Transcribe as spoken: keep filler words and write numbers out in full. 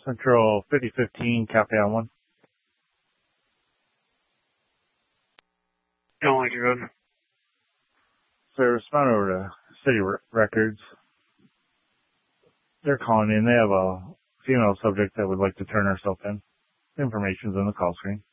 Central fifty fifteen, Cafe on one. Don't like your good. So respond over to City Records. They're calling in. They have a female subject that would like to turn herself in. Information's in the call screen.